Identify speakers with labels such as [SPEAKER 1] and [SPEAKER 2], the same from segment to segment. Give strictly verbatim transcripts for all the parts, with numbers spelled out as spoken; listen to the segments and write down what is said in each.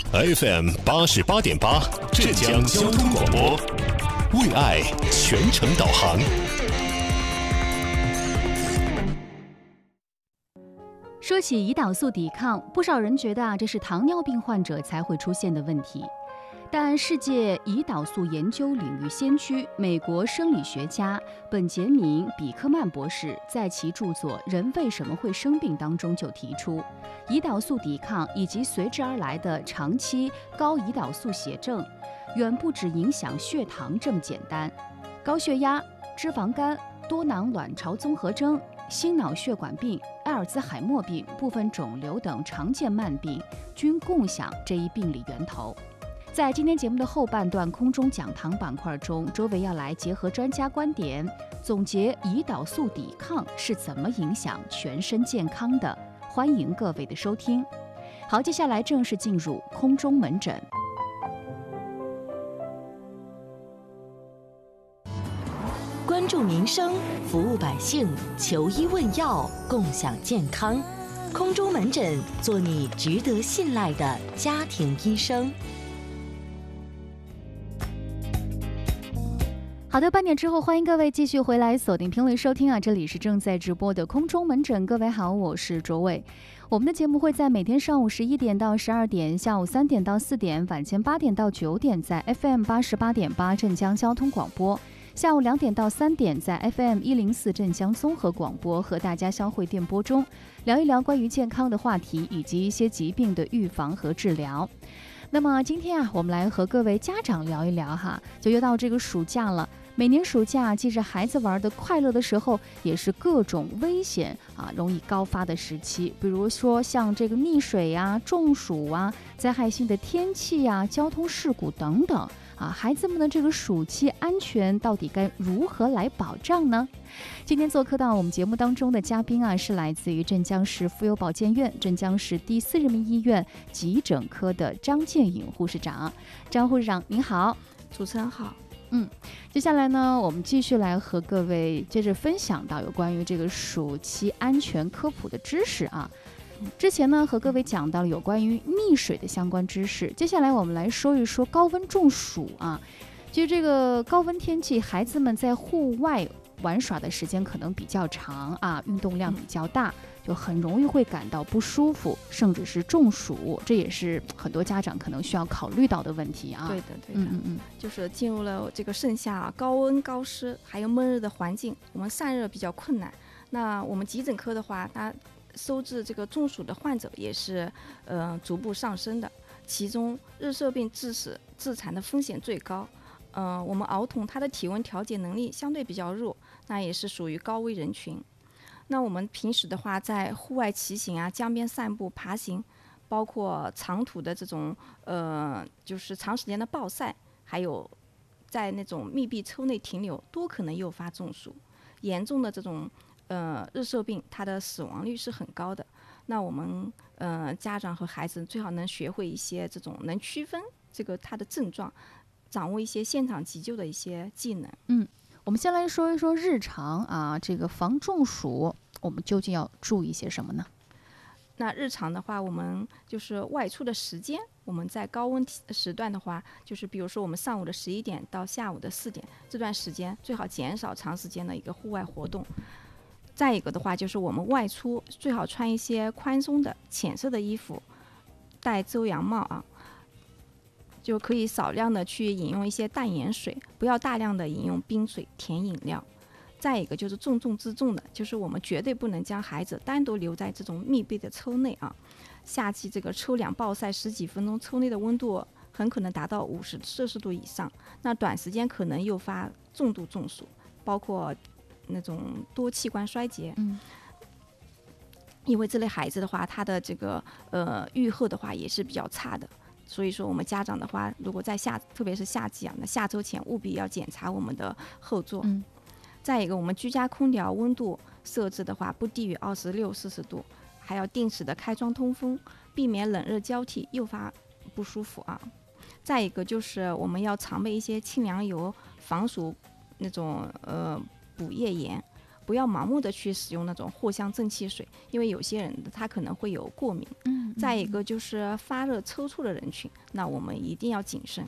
[SPEAKER 1] F M 八十八点八，浙江交通广播，为爱全程导航。
[SPEAKER 2] 说起胰岛素抵抗，不少人觉得啊，这是糖尿病患者才会出现的问题。但世界胰岛素研究领域先驱、美国生理学家本杰明·比克曼博士在其著作《人为什么会生病》当中就提出，胰岛素抵抗以及随之而来的长期高胰岛素血症，远不只影响血糖这么简单。高血压、脂肪肝、多囊卵巢综合征、心脑血管病、阿尔兹海默病、部分肿瘤等常见慢病均共享这一病理源头。在今天节目的后半段空中讲堂板块中，周围要来结合专家观点，总结胰岛素抵抗是怎么影响全身健康的。欢迎各位的收听。好，接下来正式进入空中门诊。
[SPEAKER 3] 关注民生，服务百姓，求医问药，共享健康。空中门诊，做你值得信赖的家庭医生。
[SPEAKER 2] 好的，半点之后，欢迎各位继续回来锁定频率收听啊！这里是正在直播的空中门诊，各位好，我是卓伟。我们的节目会在每天上午十一点到十二点，下午三点到四点，晚间八点到九点，在 F M 八十八点八镇江交通广播；下午两点到三点，在 F M 一零四镇江综合广播和大家相会电波中，聊一聊关于健康的话题以及一些疾病的预防和治疗。那么今天啊，我们来和各位家长聊一聊哈，就又到这个暑假了。每年暑假既是孩子玩的快乐的时候，也是各种危险啊容易高发的时期。比如说像这个溺水啊、中暑啊、灾害性的天气啊、交通事故等等啊，孩子们的这个暑期安全到底该如何来保障呢？今天做客到我们节目当中的嘉宾啊，是来自于镇江市妇幼保健院、镇江市第四人民医院急诊科的张建颖护士长。张护士长您好。
[SPEAKER 4] 主持人好。
[SPEAKER 2] 嗯，接下来呢，我们继续来和各位接着分享到有关于这个暑期安全科普的知识啊。之前呢，和各位讲到了有关于溺水的相关知识，接下来我们来说一说高温中暑啊。其实这个高温天气，孩子们在户外玩耍的时间可能比较长啊，运动量比较大，就很容易会感到不舒服，甚至是中暑，这也是很多家长可能需要考虑到的问题啊。
[SPEAKER 4] 对的，对的，
[SPEAKER 2] 嗯嗯嗯，
[SPEAKER 4] 就是进入了这个盛夏高温高湿还有闷热的环境，我们散热比较困难。那我们急诊科的话，它收治这个中暑的患者也是呃逐步上升的，其中日射病致死致残的风险最高。呃，我们儿童他的体温调节能力相对比较弱，那也是属于高危人群。那我们平时的话，在户外骑行啊、江边散步、爬行，包括长途的这种呃，就是长时间的暴晒，还有在那种密闭车内停留，都可能诱发中暑。严重的这种呃日射病，它的死亡率是很高的。那我们呃家长和孩子最好能学会一些这种能区分这个它的症状，掌握一些现场急救的一些技能。
[SPEAKER 2] 嗯。我们先来说一说日常啊，这个防中暑，我们究竟要注意些什么呢？
[SPEAKER 4] 那日常的话，我们就是外出的时间，我们在高温时段的话，就是比如说我们上午的十一点到下午的四点这段时间，最好减少长时间的一个户外活动。再一个的话，就是我们外出最好穿一些宽松的浅色的衣服，戴遮阳帽啊。就可以少量的去饮用一些淡盐水，不要大量的饮用冰水、甜饮料。再一个就是重中之重的，就是我们绝对不能将孩子单独留在这种密闭的车内啊。夏季这个车辆暴晒十几分钟，车内的温度很可能达到五十摄氏度以上，那短时间可能诱发重度中暑，包括那种多器官衰竭。
[SPEAKER 2] 嗯。
[SPEAKER 4] 因为这类孩子的话，他的这个呃预后的话也是比较差的。所以说我们家长的话，如果在夏特别是夏季啊，那下周前务必要检查我们的后座。
[SPEAKER 2] 嗯。
[SPEAKER 4] 再一个，我们居家空调温度设置的话不低于二十六摄氏度，还要定时的开窗通风，避免冷热交替诱发不舒服啊。再一个就是我们要常备一些清凉油、防暑那种呃补液盐， 不要盲目的去使用那种藿香正气水，因为有些人他可能会有过敏。
[SPEAKER 2] 嗯，
[SPEAKER 4] 再一个就是发热抽搐的人群，那我们一定要谨慎。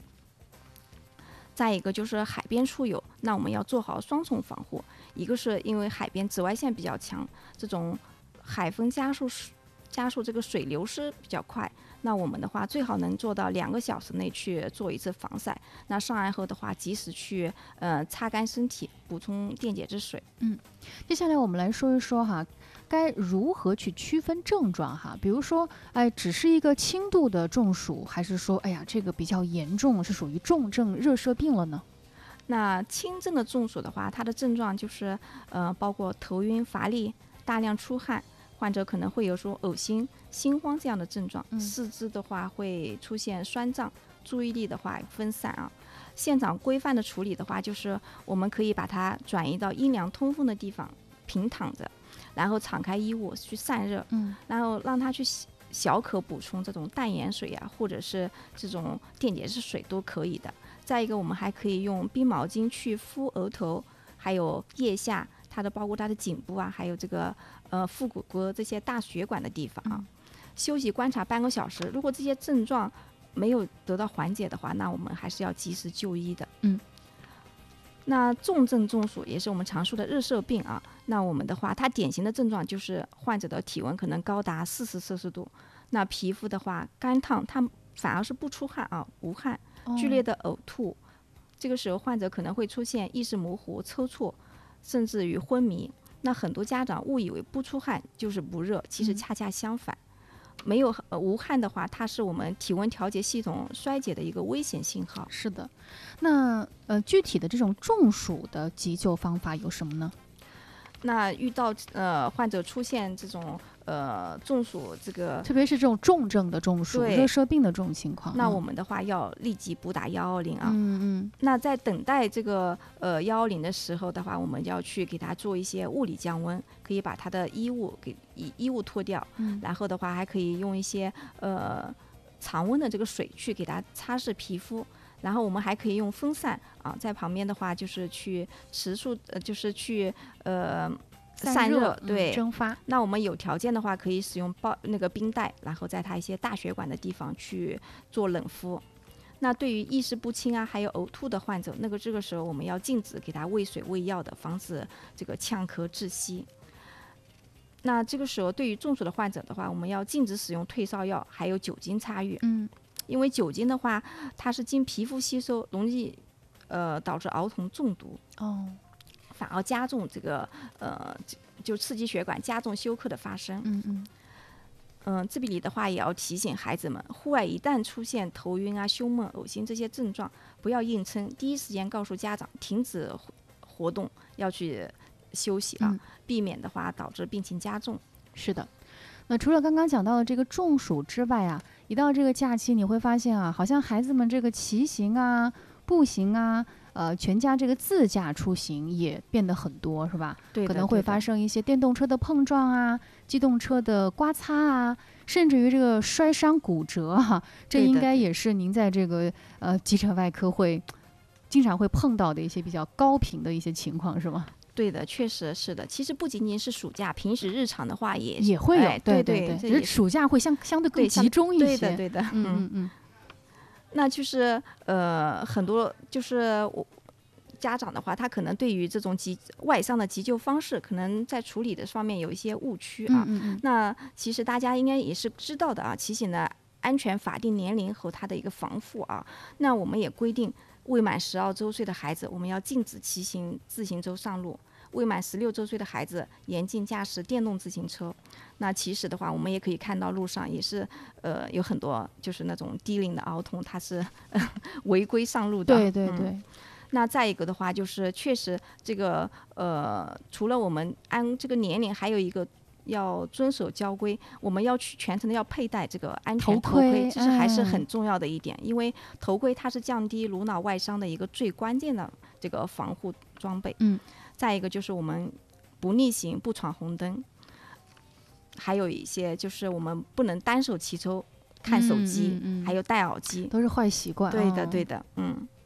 [SPEAKER 4] 再一个就是海边出游，那我们要做好双重防护，一个是因为海边紫外线比较强，这种海风加速加速这个水流失比较快，那我们的话最好能做到两个小时内去做一次防晒。那上岸后的话，及时去呃擦干身体，补充电解质水。
[SPEAKER 2] 嗯，接下来我们来说一说哈，该如何去区分症状哈？比如说，哎，只是一个轻度的中暑，还是说，哎呀，这个比较严重，是属于重症热射病了呢？
[SPEAKER 4] 那轻症的中暑的话，它的症状就是呃包括头晕、乏力、大量出汗。患者可能会有说恶心、心慌这样的症状，
[SPEAKER 2] 嗯、
[SPEAKER 4] 四肢的话会出现酸胀，注意力的话分散啊。现场规范的处理的话，就是我们可以把它转移到阴凉通风的地方，平躺着，然后敞开衣物去散热，
[SPEAKER 2] 嗯，
[SPEAKER 4] 然后让他去小可补充这种淡盐水啊，或者是这种电解质水都可以的。再一个，我们还可以用冰毛巾去敷额头，还有腋下。它的包括它的颈部啊，还有这个呃腹股沟这些大血管的地方啊，
[SPEAKER 2] 嗯、
[SPEAKER 4] 休息观察半个小时。如果这些症状没有得到缓解的话，那我们还是要及时就医的。
[SPEAKER 2] 嗯，
[SPEAKER 4] 那重症中暑也是我们常说的热射病啊。那我们的话，它典型的症状就是患者的体温可能高达四十摄氏度，那皮肤的话干烫，它反而是不出汗啊，无汗，剧烈的呕吐。哦、这个时候患者可能会出现意识模糊、抽搐。甚至于昏迷，那很多家长误以为不出汗就是不热，其实恰恰相反。嗯、没有、呃、无汗的话，它是我们体温调节系统衰竭的一个危险信号。
[SPEAKER 2] 是的，那呃具体的这种中暑的急救方法有什么呢？
[SPEAKER 4] 那遇到呃患者出现这种呃中暑，这个
[SPEAKER 2] 特别是这种重症的中暑、热射病的这种情况，
[SPEAKER 4] 那我们的话要立即拨打幺幺零啊。
[SPEAKER 2] 嗯嗯。
[SPEAKER 4] 那在等待这个呃幺幺零的时候的话，我们要去给他做一些物理降温，可以把他的衣物给衣衣物脱掉，
[SPEAKER 2] 嗯，
[SPEAKER 4] 然后的话还可以用一些呃常温的这个水去给他擦拭皮肤。然后我们还可以用风扇啊，在旁边的话就是去持续呃，就是去呃散热，
[SPEAKER 2] 嗯、
[SPEAKER 4] 对，
[SPEAKER 2] 蒸发。
[SPEAKER 4] 那我们有条件的话，可以使用包那个冰袋，然后在它一些大血管的地方去做冷敷。那对于意识不清啊，还有呕吐的患者，那个这个时候我们要禁止给他喂水喂药的，防止这个呛咳窒息。那这个时候对于中暑的患者的话，我们要禁止使用退烧药，还有酒精擦浴。
[SPEAKER 2] 嗯。
[SPEAKER 4] 因为酒精的话，它是经皮肤吸收，容易呃导致儿童中毒
[SPEAKER 2] 哦，
[SPEAKER 4] 反而加重这个呃就刺激血管，加重休克的发生。
[SPEAKER 2] 嗯嗯
[SPEAKER 4] 嗯、呃，这里的话也要提醒孩子们，户外一旦出现头晕啊、胸闷、恶心这些症状，不要硬撑，第一时间告诉家长停止活动，要去休息啊，
[SPEAKER 2] 嗯、
[SPEAKER 4] 避免的话导致病情加重。
[SPEAKER 2] 是的。那除了刚刚讲到的这个中暑之外啊，一到这个假期，你会发现啊，好像孩子们这个骑行啊、步行啊，呃，全家这个自驾出行也变得很多，是吧？
[SPEAKER 4] 对的，
[SPEAKER 2] 可能会发生一些电动车的碰撞啊、机动车的刮擦啊，甚至于这个摔伤骨折啊，这应该也是您在这个呃急诊外科会经常会碰到的一些比较高频的一些情况，是吗？
[SPEAKER 4] 对的，确实是的。其实不仅仅是暑假，平时日常的话也
[SPEAKER 2] 也会有，
[SPEAKER 4] 哎、
[SPEAKER 2] 对
[SPEAKER 4] 对
[SPEAKER 2] 对，只是暑假会相相对更集中一些。
[SPEAKER 4] 对的，对的，
[SPEAKER 2] 嗯嗯嗯。
[SPEAKER 4] 那就是呃，很多就是我家长的话，他可能对于这种急外伤的急救方式，可能在处理的方面有一些误区啊。
[SPEAKER 2] 嗯嗯嗯。
[SPEAKER 4] 那其实大家应该也是知道的啊，骑行的安全法定年龄和它的一个防护啊。那我们也规定，未满十二周岁的孩子，我们要禁止骑行自行车上路；未满十六周岁的孩子，严禁驾驶电动自行车。那其实的话，我们也可以看到路上也是，呃，有很多就是那种低龄的儿童，他是违规上路的。
[SPEAKER 2] 对对对。
[SPEAKER 4] 嗯、那再一个的话，就是确实这个呃，除了我们按这个年龄，还有一个要遵守交规，我们要去全程的要佩戴这个安全头盔，
[SPEAKER 2] 头盔
[SPEAKER 4] 这是还是
[SPEAKER 2] 嗯
[SPEAKER 4] 很重要的一点，因为头盔它是降低颅脑外伤的一个最关键的这个防护装备。
[SPEAKER 2] 嗯。
[SPEAKER 4] 再一个就是我们不逆行、不闯红灯，还有一些就是我们不能单手骑车看手机，
[SPEAKER 2] 嗯嗯嗯
[SPEAKER 4] 还有戴耳机，
[SPEAKER 2] 都是坏习惯。
[SPEAKER 4] 对的，
[SPEAKER 2] 哦、
[SPEAKER 4] 对的，嗯。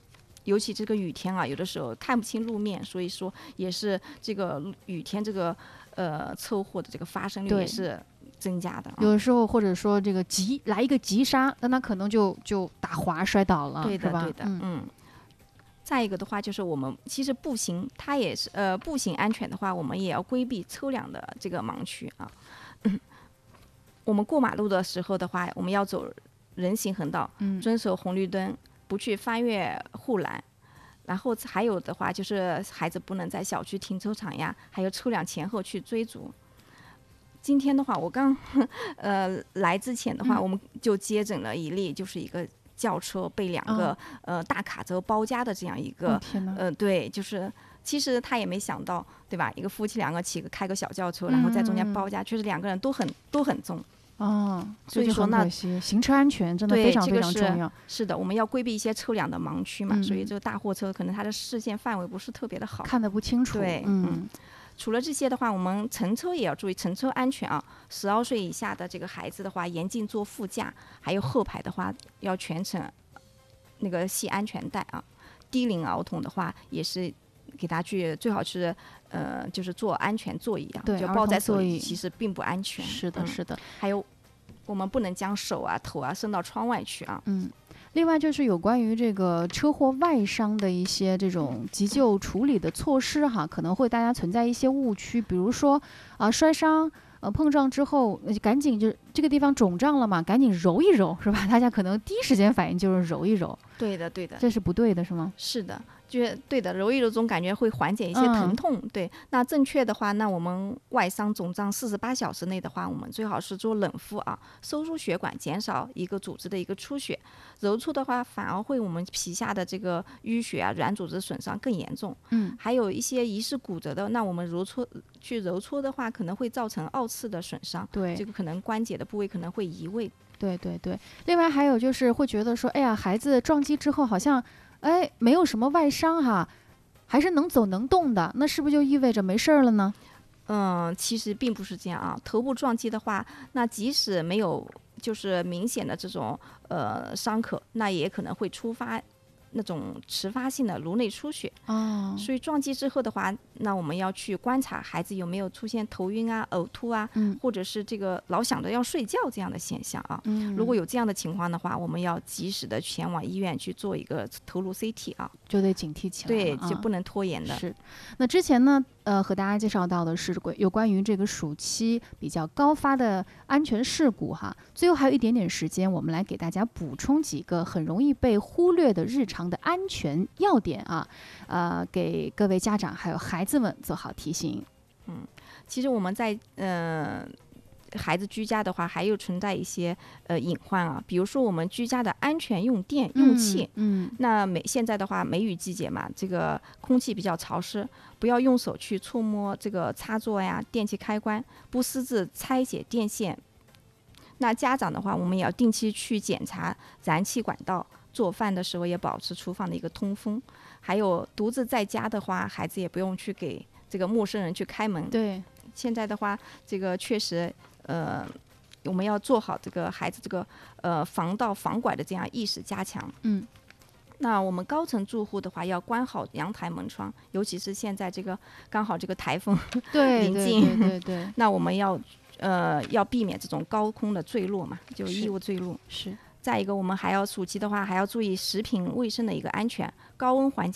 [SPEAKER 4] 尤其这个雨天啊，有的时候看不清路面，所以说也是这个雨天这个呃车祸的这个发生率也是增加的、啊。
[SPEAKER 2] 有的时候或者说这个急来一个急刹，那他可能就就打滑摔倒了，
[SPEAKER 4] 对的，
[SPEAKER 2] 是吧？
[SPEAKER 4] 对的，
[SPEAKER 2] 嗯。
[SPEAKER 4] 嗯再一个的话，就是我们其实步行，它也是呃步行安全的话，我们也要规避车辆的这个盲区啊。嗯、我们过马路的时候的话，我们要走人行横道，
[SPEAKER 2] 嗯、
[SPEAKER 4] 遵守红绿灯，不去翻越护栏。然后还有的话，就是孩子不能在小区停车场呀，还有车辆前后去追逐。今天的话，我刚呃来之前的话，
[SPEAKER 2] 嗯、
[SPEAKER 4] 我们就接诊了一例，就是一个。轿车被两个、哦、呃大卡车包夹的这样一个，
[SPEAKER 2] 哦、天哪
[SPEAKER 4] 呃对，就是其实他也没想到，对吧？一个夫妻两个骑个开个小轿车，然后在中间包夹，确实两个人都很都很重。
[SPEAKER 2] 哦，
[SPEAKER 4] 所以说那
[SPEAKER 2] 行车安全真的非常非常重要。
[SPEAKER 4] 这个、是, 是的，我们要规避一些车辆的盲区嘛，
[SPEAKER 2] 嗯、
[SPEAKER 4] 所以这个大货车可能它的视线范围不是特别的好，
[SPEAKER 2] 看得不清楚。
[SPEAKER 4] 对，
[SPEAKER 2] 嗯。
[SPEAKER 4] 嗯除了这些的话，我们乘车也要注意乘车安全啊。十二岁以下的这个孩子的话，严禁坐副驾，还有后排的话要全程那个系安全带啊。低龄儿童的话，也是给他去最好是呃，就是坐安全座椅啊，
[SPEAKER 2] 对，
[SPEAKER 4] 就抱在手里，其实并不安全。
[SPEAKER 2] 是的，
[SPEAKER 4] 嗯、
[SPEAKER 2] 是的。
[SPEAKER 4] 还有，我们不能将手啊、头啊伸到窗外去啊。
[SPEAKER 2] 嗯。另外就是有关于这个车祸外伤的一些这种急救处理的措施哈，可能会大家存在一些误区，比如说啊、呃、摔伤。呃，碰撞之后，呃、赶紧就这个地方肿胀了嘛，赶紧揉一揉，是吧？大家可能第一时间反应就是揉一揉。
[SPEAKER 4] 对的，对的，
[SPEAKER 2] 这是不对的，是吗？
[SPEAKER 4] 是的，就是对的，揉一揉总感觉会缓解一些疼痛。嗯、对，那正确的话，那我们外伤肿胀四十八小时内的话，我们最好是做冷敷啊，收缩血管，减少一个组织的一个出血。揉搓的话，反而会我们皮下的这个淤血啊、软组织损伤更严重。
[SPEAKER 2] 嗯，
[SPEAKER 4] 还有一些疑似骨折的，那我们揉搓去揉搓的话，可能会造成二次的损伤。
[SPEAKER 2] 对，
[SPEAKER 4] 这个可能关节的部位可能会移位。
[SPEAKER 2] 对对对。另外还有就是会觉得说，哎呀，孩子撞击之后好像，哎，没有什么外伤哈，还是能走能动的，那是不是就意味着没事儿了呢？
[SPEAKER 4] 嗯，其实并不是这样啊。头部撞击的话，那即使没有就是明显的这种呃伤口，那也可能会触发那种迟发性的颅内出血。
[SPEAKER 2] 哦，
[SPEAKER 4] 所以撞击之后的话，那我们要去观察孩子有没有出现头晕啊、呕吐啊，
[SPEAKER 2] 嗯、
[SPEAKER 4] 或者是这个老想着要睡觉这样的现象啊。
[SPEAKER 2] 嗯、
[SPEAKER 4] 如果有这样的情况的话，我们要及时的前往医院去做一个头颅 C T 啊，
[SPEAKER 2] 就得警惕起来。
[SPEAKER 4] 对，
[SPEAKER 2] 啊、
[SPEAKER 4] 就不能拖延的。
[SPEAKER 2] 是。那之前呢，呃，和大家介绍到的是有关于这个暑期比较高发的安全事故哈。最后还有一点点时间，我们来给大家补充几个很容易被忽略的日常的安全要点啊，呃，给各位家长还有孩子们做好提醒。
[SPEAKER 4] 嗯，其实我们在呃孩子居家的话，还有存在一些呃隐患啊，比如说我们居家的安全用电用器。
[SPEAKER 2] 嗯，嗯
[SPEAKER 4] 那梅现在的话，梅雨季节嘛，这个空气比较潮湿，不要用手去触摸这个插座呀、电器开关，不私自拆解电线。那家长的话，我们也要定期去检查燃气管道。做饭的时候也保持厨房的一个通风，还有独自在家的话，孩子也不用去给这个陌生人去开门。
[SPEAKER 2] 对，
[SPEAKER 4] 现在的话，这个确实，呃，我们要做好这个孩子这个呃防盗防拐的这样意识加强。
[SPEAKER 2] 嗯，
[SPEAKER 4] 那我们高层住户的话，要关好阳台门窗，尤其是现在这个刚好这个台风临近，
[SPEAKER 2] 对对对 对, 对
[SPEAKER 4] 那我们要呃要避免这种高空的坠落嘛，就衣物坠落。
[SPEAKER 2] 是。
[SPEAKER 4] 再一个，我们还要暑期的话，还要注意食品卫生的一个安全。高温环境